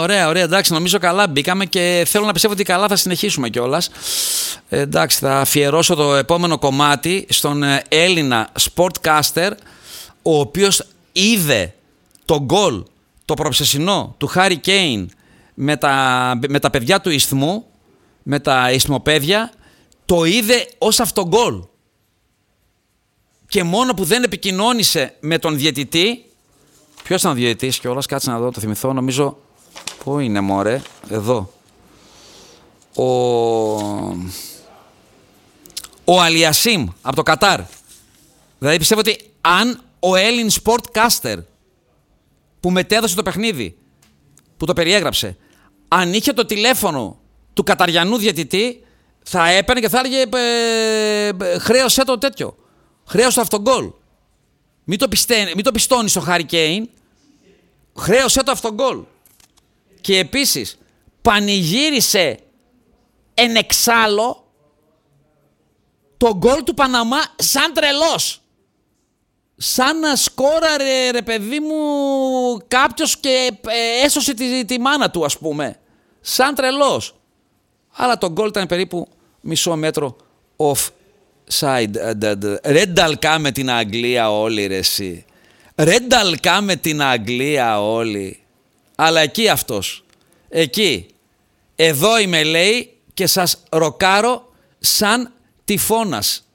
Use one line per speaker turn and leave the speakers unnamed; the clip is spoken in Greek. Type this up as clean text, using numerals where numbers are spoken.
ωραία. Εντάξει, νομίζω καλά μπήκαμε και θέλω να πιστεύω ότι καλά θα συνεχίσουμε κιόλας. Εντάξει, θα αφιερώσω το επόμενο κομμάτι στον Έλληνα sportcaster, ο οποίος είδε το γκολ, το προψεσινό του Χάρι Κέιν με τα παιδιά του Ισθμού, με τα Ισθμοπαίδια, το είδε ως αυτογκόλ. Και μόνο που δεν επικοινώνησε με τον διαιτητή. Ποιος ήταν ο διαιτητής κιόλας, κάτσε να δω, το θυμηθώ, νομίζω. Πού είναι μωρέ, εδώ. Ο Αλιασίμ από το Κατάρ. Δηλαδή πιστεύω ότι αν ο Έλλην sportcaster που μετέδωσε το παιχνίδι, που το περιέγραψε, αν είχε το τηλέφωνο του καταριανού διαιτητή, θα έπαιρνε και θα έλεγε χρέωσέ το τέτοιο. Χρέωσε το αυτογκόλ. Μην το πιστώνεις στο Χάρι Κέιν. Χρέωσε το αυτογκόλ. Και επίσης πανηγύρισε εν εξάλλου το γκολ του Παναμά σαν τρελός. Σαν να σκόραρε ρε παιδί μου κάποιος και έσωσε τη μάνα του, ας πούμε. Σαν τρελός. Αλλά το γκολ ήταν περίπου μισό μέτρο offside. Ρενταλκά με την Αγγλία όλοι ρε εσύ. Ρενταλκά με την Αγγλία όλοι. Αλλά εκεί αυτός. Εκεί. Εδώ είμαι λέει και σας ροκάρω σαν τυφώνας.